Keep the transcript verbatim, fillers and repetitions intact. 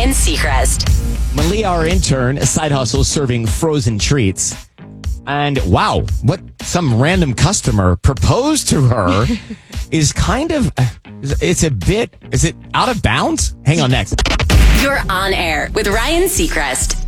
Ryan Seacrest. Malia, our intern, a side hustle serving frozen treats. And wow, what some random customer proposed to her is kind of, it's a bit, is it out of bounds? Hang on next. You're on air with Ryan Seacrest.